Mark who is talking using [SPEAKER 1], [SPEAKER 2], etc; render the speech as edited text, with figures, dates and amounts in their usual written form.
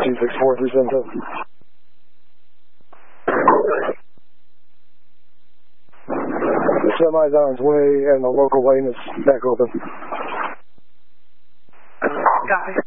[SPEAKER 1] 264-372. The semi's on its way and the local lane is back open.
[SPEAKER 2] Copy.